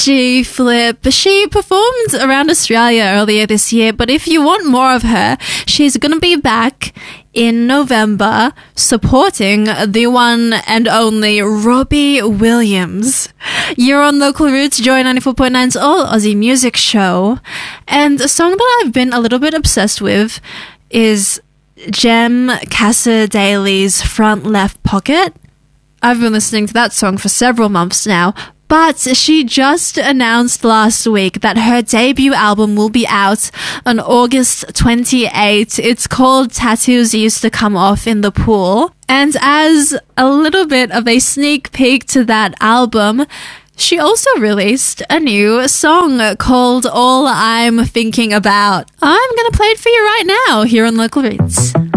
G-Flip. She performed around Australia earlier this year, but if you want more of her, she's going to be back in November supporting the one and only Robbie Williams. You're on Local Roots, Joy 94.9's All Aussie Music Show. And a song that I've been a little bit obsessed with is Jem Cassar-Daley's Front Left Pocket. I've been listening to that song for several months now, but she just announced last week that her debut album will be out on August 28th. It's called Tattoos Used to Come Off in the Pool. And as a little bit of a sneak peek to that album, she also released a new song called All I'm Thinking About. I'm going to play it for you right now here on Local Roots.